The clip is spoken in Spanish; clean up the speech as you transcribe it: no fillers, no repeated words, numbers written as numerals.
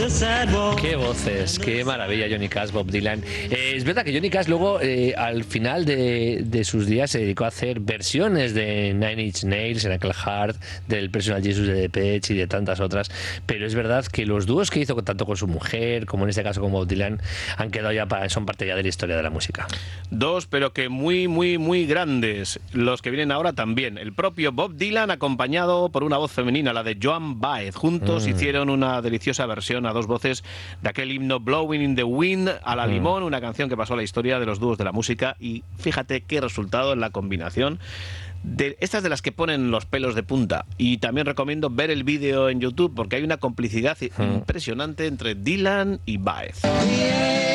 Qué voces, qué maravilla Johnny Cash, Bob Dylan. Es verdad que Johnny Cash luego, al final de sus días, se dedicó a hacer versiones de Nine Inch Nails, Michael Hart, del Personal Jesus de Depeche y de tantas otras. Pero es verdad que los dúos que hizo tanto con su mujer, como en este caso con Bob Dylan, han quedado ya son parte ya de la historia de la música. Dos, pero que muy, muy, muy grandes. Los que vienen ahora también. El propio Bob Dylan, acompañado por una voz femenina, la de Joan Baez. Juntos hicieron una deliciosa versión a dos voces de aquel himno Blowing in the Wind a la limón, una canción que pasó a la historia de los dúos de la música. Y fíjate qué resultado en la combinación. Estas de las que ponen los pelos de punta. Y también recomiendo ver el vídeo en YouTube porque hay una complicidad impresionante entre Dylan y Baez.